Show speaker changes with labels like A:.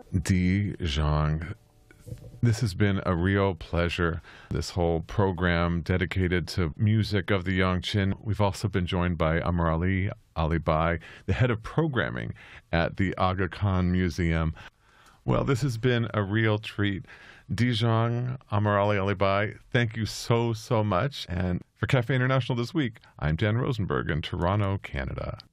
A: Di Zhang. This has been a real pleasure. This whole program dedicated to music of the Yongqin. We've also been joined by Amirali Alibai, the head of programming at the Aga Khan Museum. Well, this has been a real treat. Di Zhang, Amirali Alibai, thank you so much. And for Cafe International this week, I'm Dan Rosenberg in Toronto, Canada.